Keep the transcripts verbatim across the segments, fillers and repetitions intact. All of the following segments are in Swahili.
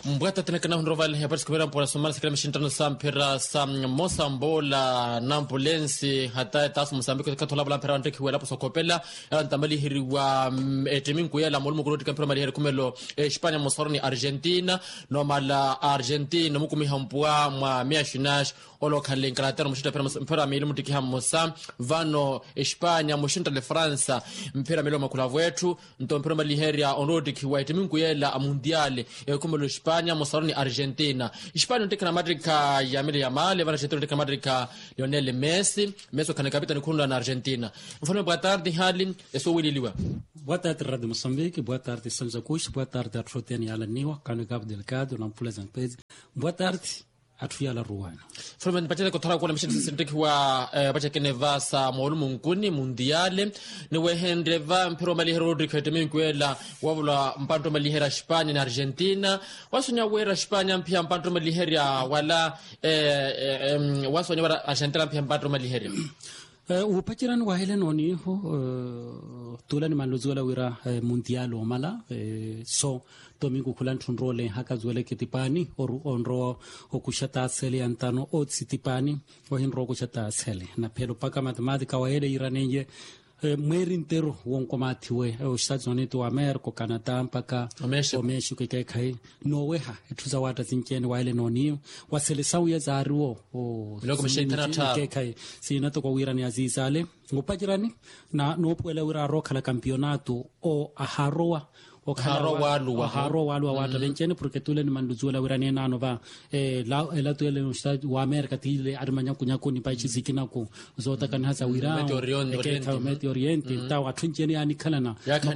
mbwata tenekana hundroval ya parts kubera mpola Somalia sekala mishintano sampera sam Mosambola nambulensi hata tasu Mozambique katola bala pera ndeki wala posokopela ntamali hiriwa eteminku yala mulmu kuroti kampera mali hiri kumelo Espanya Mosoroni Argentina no mala Argentina mukumi hampua mwa miashinash olo kale ngalater mushita pera mpera mili mutiki hamosa vano Espanya mushinta le France mpera milo makula wetu nto mpera mali hiri ya onrodi kiwa eteminku yala mundiale kumelo Espanya Mosoroni Argentina. Espanya ndekana madrika ya mili ya mali vana chetu ndekana madrika Lionel Messi Messi kana kapitani kundu na Argentina. Mfano boa tarde hali eso wililiwa. Boa tarde Radio Moçambique, boa tarde Sanja Kush, boa tarde Arfoteni ala niwa kana Cabo Delgado na Mpula Zampezi. Boa tarde atuyala ruwana. Mfano nipatele kutara kwa mshindi sindiki wa bacha keneva sa maulumu nkuni mundiale ni wehendeva mpiro malihera Rodrigo Eteminku kwela wavula mpanto malihera Espanya na Argentina wasunya wera Espanya mpia mpanto malihera wala eh, eh, wasunya wera Argentina mpia mpanto malihera. Uh, upachiran wa hele noni ho uh, tulani manlozola wira uh, mundialo mala uh, so domingo kulan tunrole haka zwele kitipani or onro okushata sele antano otsitipani ohinro okushata sele na pelo paka matematika wa hele iranenje Uh, mweri intero wonko matiwe uh, Estados Unidos America Canada mpaka omeshu keke kai noweha etuza wata zinkene wale noni wasele sawiya zaruo o loko mshaitana ta keke kai sina to ko wirani azizale ngopajirani na no pwela wira roka la campeonato o aharoa o haro walu wa haro walu wa wata vencene porque tule ni manduzula wirani nano ba eh la la tule no Estados wa America tile armanya kunyako ni paichi zikina ko zota kan hasa wira Medio Oriente ta watunjeni ani kalana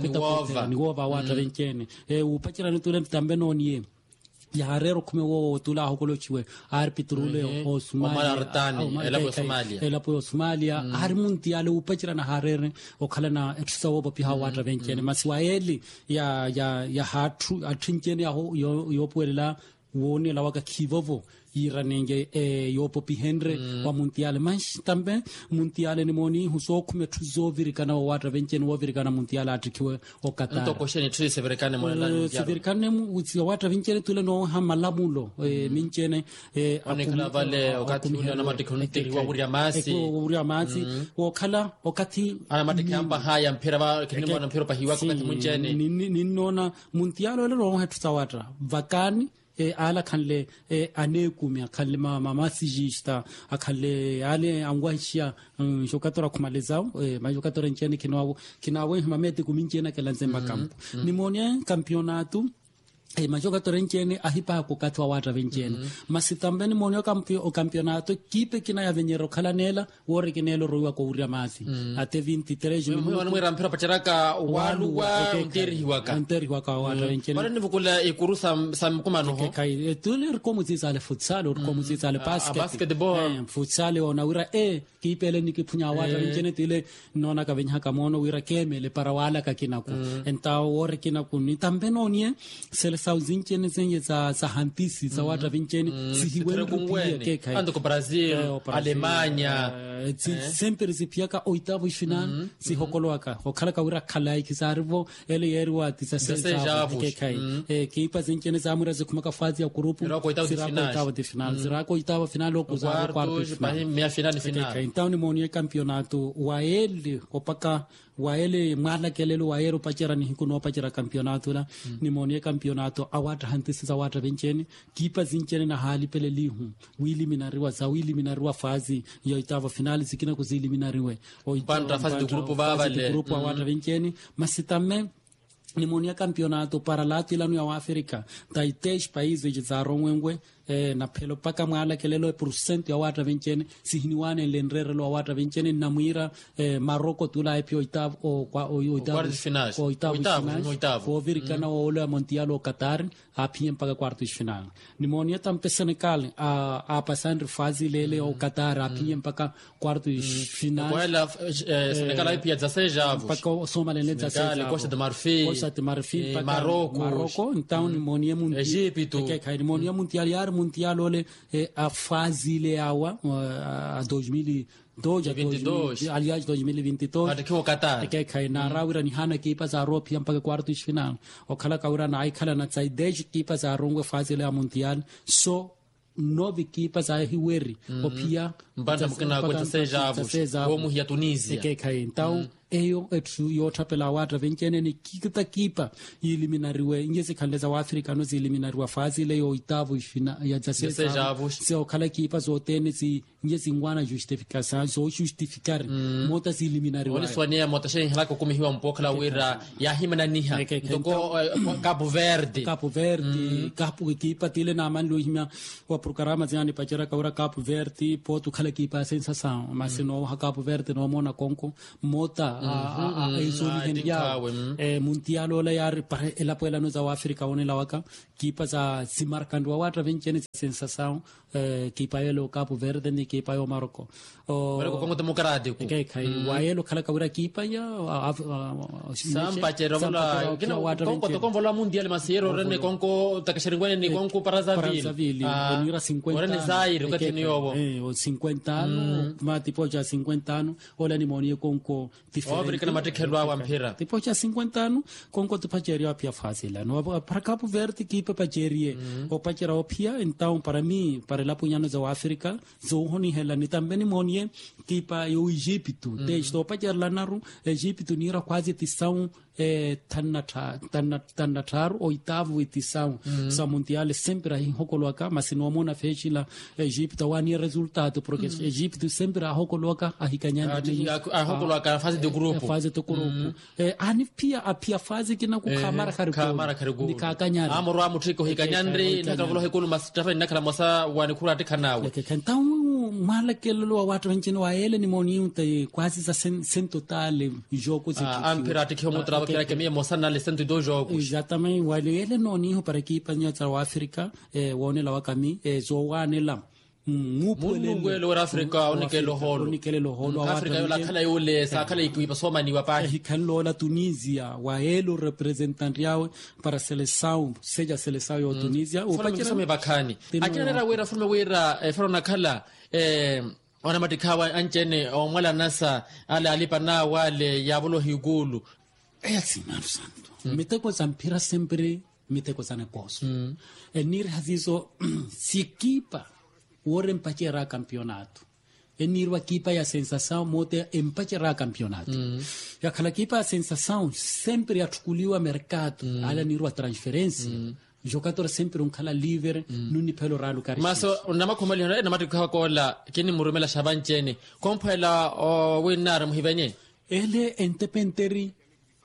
ni wova wata vencene eh upachira tule tambe noni ya harero kume wo tula hokolo chiwe arbitrule o Somalia ela Somalia ela po Somalia har mundiale upachira na harere o khalana etsawo bopi ha wata vencene masiwaeli ya ya ya hatu atunjeni yo yo puela woni la waka kivovo iranenge e yo popi Henry mm. wa mundiale mas tambe mundiale ni moni huso kume tuzo virikana wa wata vencene wo virikana mundiale atikiwe o Qatar to kosheni tsi severikane mo la mundiale severikane utsi wata vencene tule no hamalamulo e minchene e anikala vale okati na matikonti wa buria masi wa buria masi o khala okati ana matikamba haya mpira ba kinimo na mpira pa hiwa kwa munjene ni nona mundiale le ro hatu tawatra vakani e ala khanle e anekumi akhalle mama sijista akhalle ale angwashia shokatora kumalezao e majokatora ncheni kinawo kinawe mamete kuminchena kelanzemba kampo nimonia campeonato e majoka torenchene ahipa ko katwa wata vencene mm -hmm. masitambeni monyo kampio o campeonato kipe kina ya venyero khalanela wore kinelo roiwa ko uria masi mm -hmm. ate veintitrés minutos wana mwera mpira pacharaka walu wa interi hiwaka interi hiwaka wata vencene wala nivukula ikurusa samkumano ho kai tuler como se sale futsal or como se sale basket basketball futsal ona wira e kipele nikipunya wata vencene tile nona ka venya kamono wira kemele para wala ka kinako enta wore kinako ni tambenonie sele sauzinchene zenye za za hantisi za wata vincene sihiwele kupia keka ando ko Brazil Alemanya sempre zipiaka oitavo final si hokoloaka hokala ka wira khalai kisarvo ele yerwa tisa sesa keka e kipa zinchene za mura zikumaka fazi ya grupu sirako de final sirako oitavo final o kuzaro quarto final meia final final então ni monie campeonato wa ele opaka wa ele mala kelelo wa ero pachera ni hikuno pachera campeonato la ni monie campeonato awata hantisi za wata vencene kipa zinchene na hali pele lihu wili minariwa za wili minariwa fazi ya itava finali zikina kuzili minariwe o panta fazi de grupo baba le grupo awata vencene masitame ni monia campeonato para latino ya Afrika taitesh países za rongwengwe eh, na pelo paka mwala kelelo percent ya wata vencene sihiniwane lenrere lo wata vencene na muira eh, Maroko tula ipio oitavo o kwa o oitavo final o oitavo o virikana o ole mundial o Qatar a piem paka quartos final nimonia tampe Senegal a a pasando fase lele o Qatar a piem paka quartos final wala Senegal ipia dezesseis avos paka Somalia dezesseis Costa de Marfim Costa de Marfim Maroko Maroko então nimonia mundial Egito que nimonia mundial mundial ole eh, a fase ile awa a dois mil e dois aliás dois mil e vinte e dois atakio Qatar ke kai na rawira ni hana kipa za Europe mpaka quartos final okhala kaura na aikhala na tsai dej kipa za rongwe fase ile mundial so nove equipas a Hiweri mm. opia mbanda mkina kwenta seja como ya Tunisia ke kai então mm. eyo ethu yotha pela watra venkene ni kikita kipa eliminariwe ingezi khandeza wa Africa no eliminariwa fase ile yo oitavo fina ya seja se okhala kipa zotene zi ingezi ngwana justificação zo justificar mm. mota zi eliminariwa wali swania mota shen halako kumihiwa mpokla wira ya himana niha ndoko Cabo Verde Cabo Verde mm. Cabo equipa tile na manlo himya wa programa zani pachera kaura Cabo Verde poto khala kipa sensação mas no ha Cabo Verde no mona konko mota a a izoni hendia e mundial ola yar para ela poela no za Africa onela waka kipa za simarkandwa watra venkene sensação kipa yelo Cabo Verde ni kipa yo Marocco o Marocco Congo Democrático ke kai waelo khala kaura kipa ya samba cherola Congo to convola mundial masero rene Congo takashiringwane ni Congo Brazzaville nira cinquenta ora ne Zaire ukati ni yobo eh cinquenta ano ma tipo já cinquenta ano ola ni monie Congo Afrika na matekhelwa wa mpira tipo cha cinquenta ano Congo tu pacheria pia fácil no para Cabo Verde kipa pacherie o pachera o pia então para mim para lá punhano za África zo honi hela ni também monie kipa yo Egito desde o pacher lá na Egito nira quase tisão eh tanata tanata oitavo edição mm. sa mundial sempre aí hokoloka mas não mona fechila Egito wani resultado porque mm. Egito sempre a hokoloka a hikanyana a hokoloka fase do grupo fase do grupo mm. eh ani pia a pia fase kina ku kamara karigo kamara karigo nikakanyana amoro amutiko hikanyandri nakavolo hekulu mastafa nakala masa wani kurati kanawe então mala kello wa watu wenchini wa ele ni moni unte quase sa sen totale jogo se ah ampira te kemo trava que que minha moça na cento e dois jogos exatamente wa ele no ni para equipa nya za África eh wone la wakami eh zo wane la mupo ele ngwelo wa Africa onikelo holo onikelo holo Africa yola khala yole sa khala ikipa soma ni wapa hikalo la Tunisia wa ele representante yao para seleção seja seleção yo Tunisia o pakira some bakani akira wera forma wera forona khala eh ona matikawa anjene o mwala nasa ala alipa na wale yabulo higulu esi santo mm. miteko za mpira sempre miteko za negocio mm. enir hazizo si equipa ora empachera campeonato enir wa equipa ya sensação mote empachera campeonato mm. ya kala equipa ya sensação sempre atukuliwa mercado mm. ala nirwa transferência mm. jogador sempre um kala livre mm. nuni pelo ralo kari maso unama komali na matiko kola kini murumela shabanchene kompela o winnar muhibenye ele entepenteri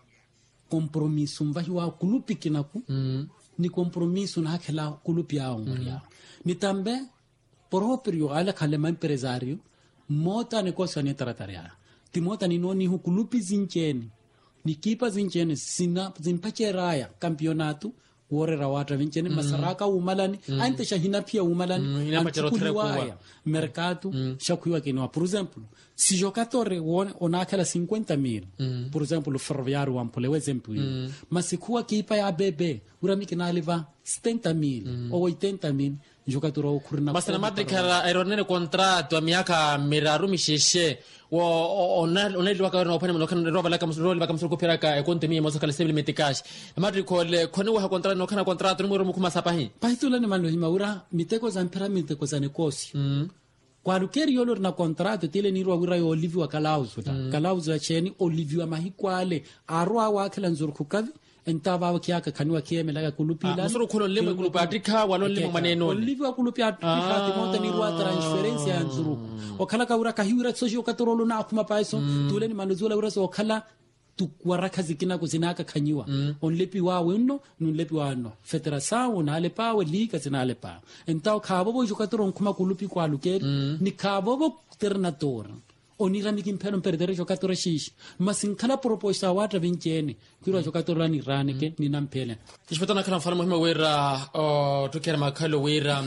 compromisso mvahi wa kulupi kinaku mm. ni compromisso na hakela kulupi yao mm. ni tambe proprio ala kalema empresario mota negocio ni trataria ti mota ni noni hu kulupi zincheni ni kipa zincheni sina zimpacheraya campeonato wore rawata vincheni mm. masaraka umalani mm. ante shahina pia umalani mm. ina machero kuwa mercado mm. shakuwa kinwa por exemplo si jogador ona aquela cinquenta mil mm. por exemplo o Ferroviário ampole o exemplo mm. mas se kuwa kipa ya bebe urami kinaliva setenta mil mm. ou oitenta mil jogador o kurna mas na madrika aeronene contrato a miaka miraru misheshe wo ona ona liwa ka no phane no kan roba la ka musoro liwa ka musoro ko phera ka konte mi mo sakala stability cash madriko le khone wa contrato no kana contrato ni mo ro kuma sapahi paitula ni mano himaura miteko za mpira miteko za negocio mm. Qualquer yolo na contrato tele ni ruwa yo Olivia wa Kalauzo mm. Kalauzo ya cheni Olivia mahikwale arwa wa kala nzuru kukavi entaba wa kiaka kanwa kieme la kulupila musoro kholo lemo kulupatika walon lemo maneno Olivia kulupia tika timota ni ruwa transference ya nzuru wakala ka ura kahiura sojo katorolo na akuma paiso mm. tule ni manuzula ura so wakala tukwara zikina kuzinaka kanyiwa mm. onlepi wa wenno nunlepi wa no federação na lepa we liga zina lepa então khabo bo jogador kuma kulupi kwa lukeri mm. ni khabo bo ternator onira mikimpelo perdere jogador shish masinkala proposta wata vinchene kiro jogador ni raneke ni nampele ishpatana kana mfano muhimu wera o tukera makalo wera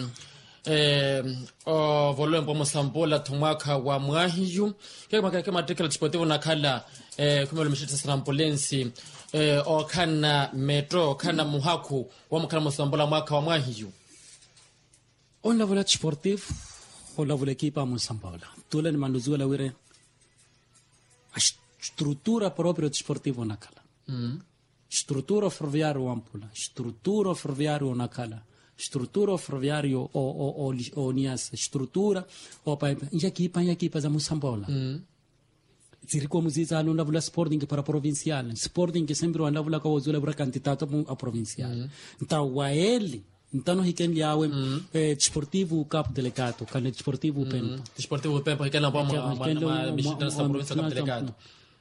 eh o volwe mpo mosambola tumwaka wa mwahiyu kama kama matekela chipotevo nakala eh kumelo mishita sarampolensi eh o kana metro kana muhaku wa mkala mosambola mwaka wa mwahiyu on la vola sportif o la vola equipa Mosambola tula ni manduzuela wire a struttura proprio sportivo nakala mm. struttura ferroviario ampula struttura ferroviario nakala struttura ferroviario o o o, o nias struttura o pa equipa equipa za Mosambola mm. ziriko muzizalo na vula sporting para provincial sporting que sempre anda vula ka wazula bra candidato a provincial mm. nta waeli ntano hiken yawe mm. eh, sportivo capo delegato kan sportivo mm. pempa sportivo pempa hiken na bama ma mishitana sa provincia capo delegato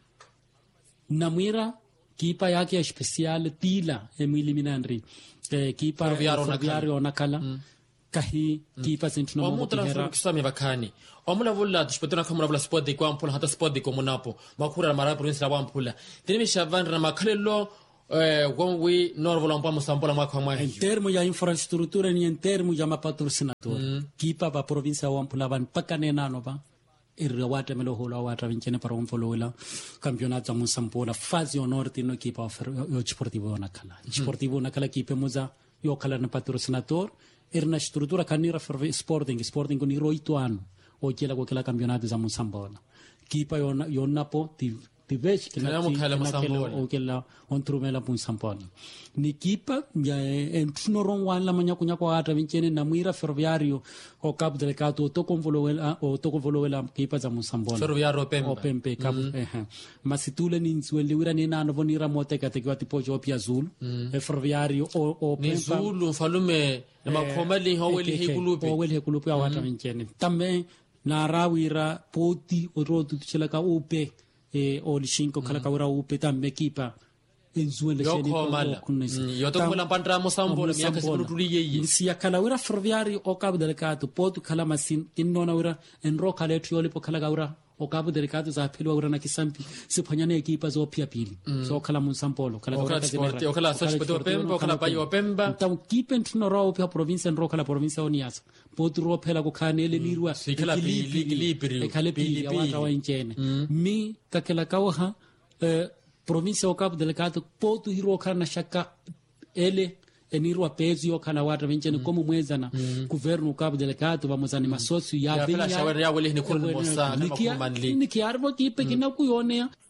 namira kipa yake ya special tila Emily Minandri eh, kipa ferroviario nakala mm. kahi kipa sentino mo mutara kusami bakani omula vulla tishpotena khamura vula sport de kwa mpula hata sport de komunapo makura mara province la mpula tini mishavandra na makalelo eh gomwi norvola mpa Mosambola mwaka mwa en termo ya infraestructura ni en termo ya patrocinador mm. kipa ba provincia wa mpula ban pakane nano ba irwata melo hola wata vincene para un follow campionato Mosambola fase honor tino kipa sportivo nakala sportivo nakala kipa moza yo kala na patrocinador erna struttura kanira sporting sporting con i roito anno o kila kwa kila campionato za Mosambola kipa yona yonapo ti ti vech que na Mosambola o kila on trumela Mosambola ni kipa ya entno ron wala manya kunya kwa ata vincene na mwira ferroviario o capo delegato to convolowela o to convolowela kipa za Mosambola ferroviario pemba o pempe capo mm. eh masitule ni nzweli wira ni nano bonira moteka te kwa tipo jopi azul mm. e ferroviario o o pempa ni zulu falume na makhomali haweli hekulupe o weli hekulupe awata vincene tambe na rawira poti o rotu tshela upe e o lishinko kala ka ura upe tambe kipa enzuele sheni ko yo to mola pandra Mosambola miaka siputuli yeye nsia kala ura ferroviario o cabo delegato potu kala masin tinona ura enro kala etu yole po kala ura o cabo delegato za pelo ura na kisampi siphanyane ekipa zo pia pili mm. so kala Mosambola kala ura sport o kala sport pemba o kala bayo pemba tam kipen tno ro pia provincia enro kala provincia onias potu ro pela ko khanele lirwa kala pili libri kala pili awata wa inchene mi kakela kawa provincia o cabo delegato potu hiro kana shaka ele enirwa pezi o kana wata vincene mm. como mwezana mm. governo cabo delegato vamos ani masocio ya venya ya shawari ya wele ni kulmo sa kama kumanli ni kiarbo kipe kina kuyonea